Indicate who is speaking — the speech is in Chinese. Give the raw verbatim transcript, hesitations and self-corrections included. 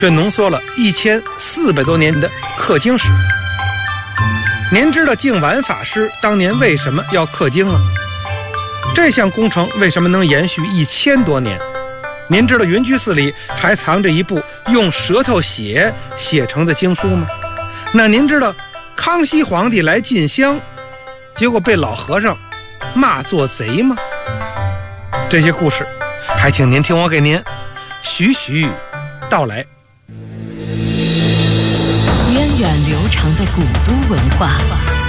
Speaker 1: 却浓缩了一千四百多年的刻经史。您知道净完法师当年为什么要刻经吗？这项工程为什么能延续一千多年？您知道云居寺里还藏着一部用舌头写写成的经书吗？那您知道康熙皇帝来进香，结果被老和尚骂做贼吗？这些故事还请您听我给您徐徐道来。
Speaker 2: 源远流长的古都文化，